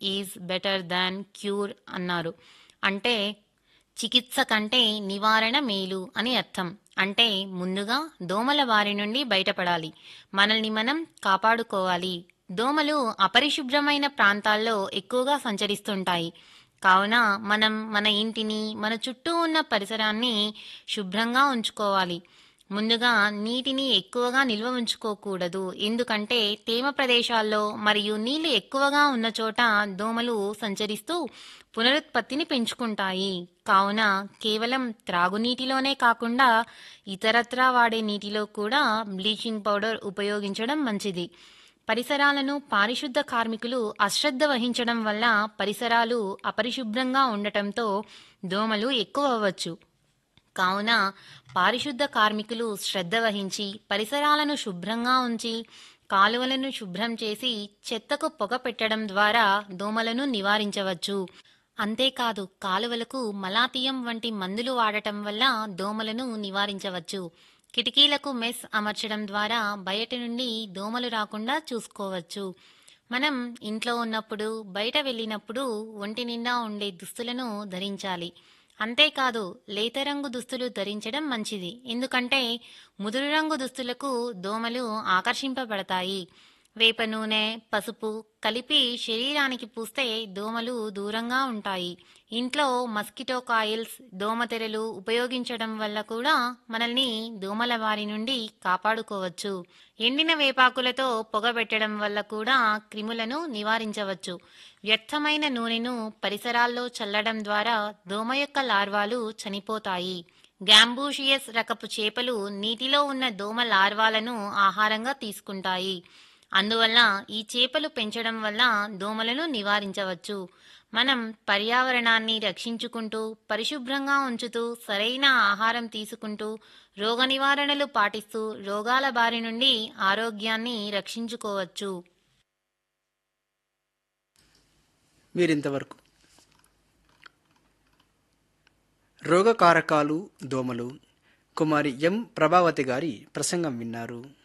Is better than cure అన్నారు. అంటే చికిత్స కంటే నివారణ మేలు అని అర్థం. అంటే ముందుగా దోమల బారి నుండి బయటపడాలి, మనల్ని మనం కాపాడుకోవాలి. దోమలు అపరిశుభ్రమైన ప్రాంతాల్లో ఎక్కువగా సంచరిస్తుంటాయి. కావున మనం మన ఇంటిని, మన చుట్టూ ఉన్న పరిసరాన్ని శుభ్రంగా ఉంచుకోవాలి. ముందుగా నీటిని ఎక్కువగా నిల్వ ఉంచుకోకూడదు. ఎందుకంటే తేమ ప్రదేశాల్లో మరియు నీళ్లు ఎక్కువగా ఉన్న చోట దోమలు సంచరిస్తూ పునరుత్పత్తిని పెంచుకుంటాయి. కావున కేవలం త్రాగునీటిలోనే కాకుండా ఇతరత్రా వాడే నీటిలో కూడా బ్లీచింగ్ పౌడర్ ఉపయోగించడం మంచిది. పరిసరాలను పారిశుద్ధ కార్మికులు అశ్రద్ధ వహించడం వల్ల పరిసరాలు అపరిశుభ్రంగా ఉండటంతో దోమలు ఎక్కువ అవ్వచ్చు. కావున పారిశుద్ధ కార్మికులు శ్రద్ధ వహించి పరిసరాలను శుభ్రంగా ఉంచి కాలువలను శుభ్రం చేసి చెత్తకు పొగ పెట్టడం ద్వారా దోమలను నివారించవచ్చు. అంతేకాదు కాలువలకు మలాథియం వంటి మందులు వాడటం వల్ల దోమలను నివారించవచ్చు. కిటికీలకు మెస్ అమర్చడం ద్వారా బయట నుండి దోమలు రాకుండా చూసుకోవచ్చు. మనం ఇంట్లో ఉన్నప్పుడు, బయట వెళ్ళినప్పుడు ఒంటి నిండా ఉండే దుస్తులను ధరించాలి. అంతేకాదు లేత రంగు దుస్తులు ధరించడం మంచిది. ఎందుకంటే ముదురు రంగు దుస్తులకు దోమలు ఆకర్షింపబడతాయి. వేప నూనె, పసుపు కలిపి శరీరానికి పూస్తే దోమలు దూరంగా ఉంటాయి. ఇంట్లో మస్కిటో కాయిల్స్, దోమతెరలు ఉపయోగించడం వల్ల కూడా మనల్ని దోమల బారి నుండి కాపాడుకోవచ్చు. ఎండిన వేపాకులతో పొగ పెట్టడం వల్ల కూడా క్రిములను నివారించవచ్చు. వ్యర్థమైన నూనెను పరిసరాల్లో చల్లడం ద్వారా దోమ యొక్క లార్వాలు చనిపోతాయి. గ్యాంబూషియస్ రకపు చేపలు నీటిలో ఉన్న దోమ లార్వాలను ఆహారంగా తీసుకుంటాయి. అందువల్ల ఈ చేపలు పెంచడం వల్ల దోమలను నివారించవచ్చు. మనం పర్యావరణాన్ని రక్షించుకుంటూ, పరిశుభ్రంగా ఉంచుతూ, సరైన ఆహారం తీసుకుంటూ, రోగ నివారణలు పాటిస్తూ రోగాల బారి నుండి ఆరోగ్యాన్ని రక్షించుకోవచ్చు. మీరింతవరకు రోగకారకాలు దోమలు కుమారి ఎం ప్రభావతి గారి ప్రసంగం విన్నారు.